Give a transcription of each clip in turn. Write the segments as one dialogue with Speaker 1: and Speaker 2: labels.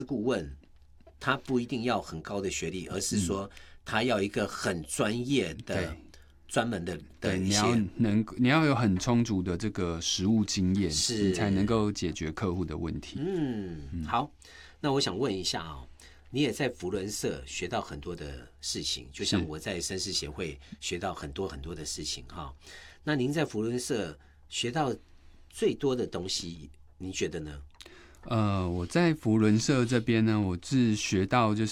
Speaker 1: 顾问他不一定要很高的学历，而是说他要一个很专业的、专门的一些，
Speaker 2: 你要有很充足的这个实务经验，
Speaker 1: 是
Speaker 2: 你才能够解决客户的问题。
Speaker 1: 好，那我想问一下你也在扶轮社学到很多的事情，就像我在绅士协会学到很多很多的事情那您在扶轮社学到最多的东西，您觉得呢？
Speaker 2: 我在扶轮社这边呢，我是学到我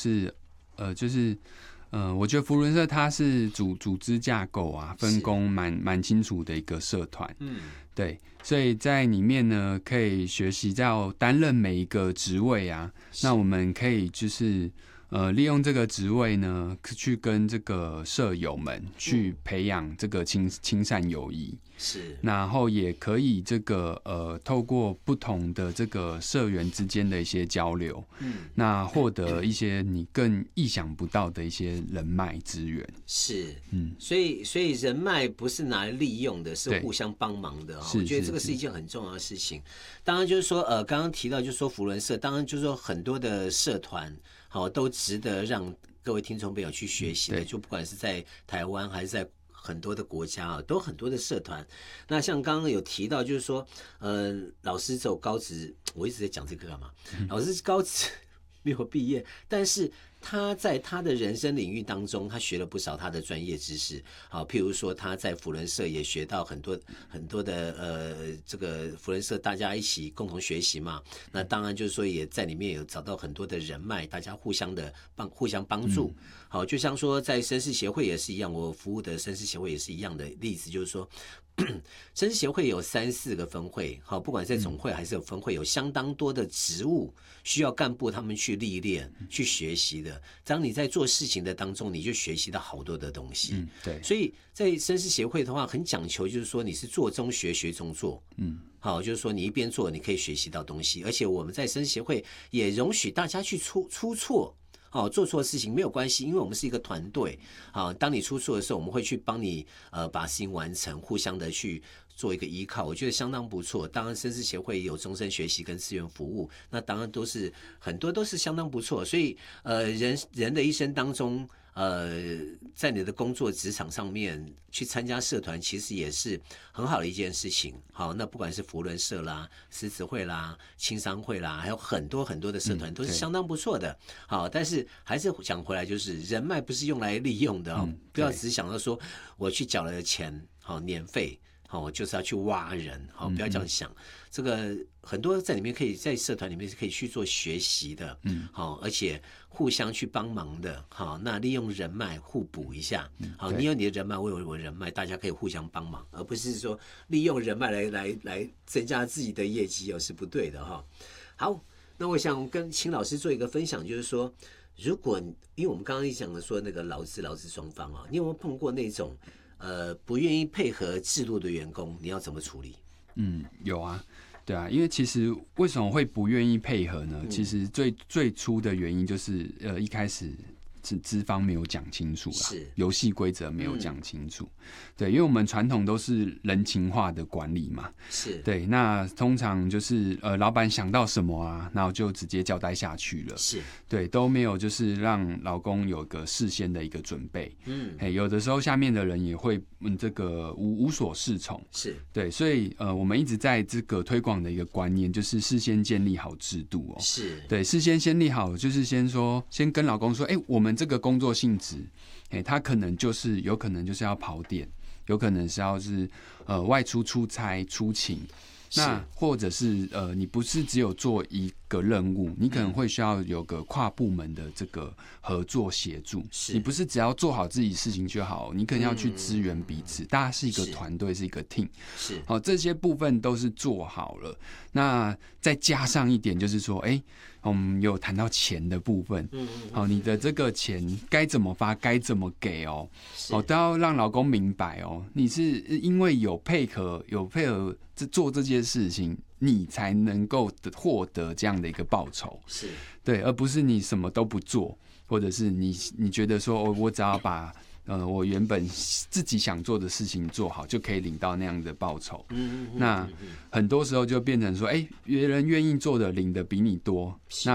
Speaker 2: 觉得扶轮社它是组织架构分工蛮清楚的一个社团，对，所以在里面呢可以学习到担任每一个职位那我们可以就是利用这个职位呢去跟这个社友们去培养这个亲善友谊，
Speaker 1: 是，
Speaker 2: 然后也可以这个透过不同的这个社员之间的一些交流，那获得一些你更意想不到的一些人脉资源。
Speaker 1: 是，所以人脉不是拿来利用的，是互相帮忙的我觉得这个是一件很重要的事情。当然就是说刚刚提到就是说扶轮社，当然就是说很多的社团都值得让各位听众朋友去学习的，就不管是在台湾还是在很多的国家都很多的社团。那像刚刚有提到，就是说，老师走高职，我一直在讲这个干嘛？老师高职没有毕业，但是他在他的人生领域当中，他学了不少他的专业知识。譬如说他在扶轮社也学到很多很多的这个扶轮社大家一起共同学习嘛。那当然就是说也在里面有找到很多的人脉，大家互相帮助。好，就像说在绅士协会也是一样，我服务的绅士协会也是一样的例子，就是说绅士协会有3-4个分会，不管在总会还是有分会，有相当多的职务需要干部他们去历练、去学习的。当你在做事情的当中，你就学习到好多的东西。
Speaker 2: 对，
Speaker 1: 所以在绅士协会的话，很讲求就是说你是做中学，学中做。好，就是说你一边做，你可以学习到东西，而且我们在绅士协会也容许大家去出错。做错事情没有关系，因为我们是一个团队。当你出错的时候，我们会去帮你把事情完成，互相的去做一个依靠，我觉得相当不错。当然，绅士协会也有终身学习跟志愿服务，那当然很多都是相当不错。所以人的一生当中，在你的工作职场上面去参加社团，其实也是很好的一件事情。好，那不管是扶轮社啦、狮子会啦、青商会啦，还有很多很多的社团都是相当不错的。好，但是还是讲回来，就是人脉不是用来利用的不要只想到说我去缴了钱，年费。就是要去挖人，不要这样想。这个很多在里面在社团里面是可以去做学习的，而且互相去帮忙的，那利用人脉互补一下，你有你的人脉，我有我的人脉，大家可以互相帮忙，而不是说利用人脉来增加自己的业绩，是不对的好，那我想跟秦老师做一个分享，就是说，如果因为我们刚刚讲的说那个劳资双方你有没有碰过那种？不愿意配合制度的员工，你要怎么处理？
Speaker 2: 有啊，对啊，因为其实为什么会不愿意配合呢？其实最初的原因就是一开始是资方没有讲清楚啦，游戏规则没有讲清楚。对，因为我们传统都是人情化的管理嘛，对，那通常就是老板想到什么然后就直接交代下去了，对，都没有就是让劳工有个事先的一个准备。有的时候下面的人也会这个无所适从，对，所以我们一直在这个推广的一个观念就是事先建立好制度对，事先建立好就是先跟劳工说，我们这个工作性质，他有可能就是要跑点，有可能是要外出出差出勤，那或者是你不是只有做一个任务，你可能会需要有个跨部门的这个合作协助，你不是只要做好自己事情就好，你可能要去支援彼此，大家是一个团队，是一个 team， 这些部分都是做好了。那再加上一点就是说，我们有谈到钱的部分，你的这个钱该怎么发，该怎么给都要让劳工明白你是因为有配合做这件事情，你才能够获得这样的一个报酬，对，而不是你什么都不做，或者是你觉得说我只要把我原本自己想做的事情做好，就可以领到那样的报酬。那很多时候就变成说，别人愿意做的领的比你多，那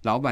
Speaker 2: 老板